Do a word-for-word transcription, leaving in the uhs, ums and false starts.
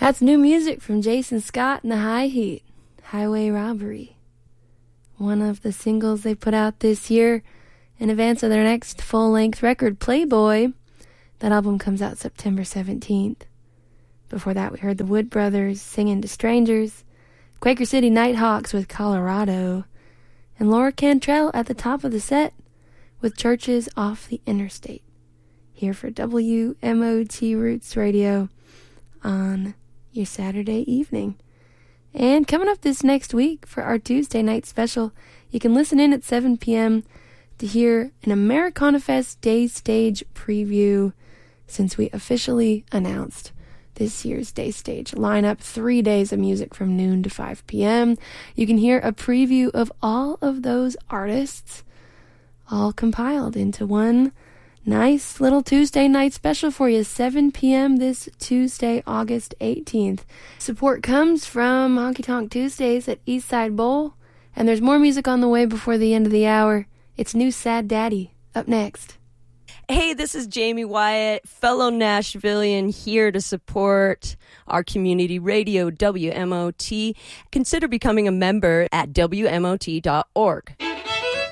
That's new music from Jason Scott and the High Heat, Highway Robbery. One of the singles they put out this year in advance of their next full-length record, Playboy. That album comes out September seventeenth. Before that, we heard the Wood Brothers singing to Strangers, Quaker City Nighthawks with Colorado, and Laura Cantrell at the top of the set with Churches Off the Interstate. Here for W M O T Roots Radio on your Saturday evening. And coming up this next week for our Tuesday night special, you can listen in at seven p.m. to hear an Americana Fest Day Stage preview since we officially announced this year's Day Stage lineup. Three days of music from noon to five p.m. You can hear a preview of all of those artists all compiled into one nice little Tuesday night special for you, seven p.m. this Tuesday, August eighteenth. Support comes from Honky Tonk Tuesdays at Eastside Bowl, and there's more music on the way before the end of the hour. It's new Sad Daddy up next. Hey, this is Jamie Wyatt, fellow Nashvilleian, here to support our community radio, W M O T. Consider becoming a member at W M O T dot org.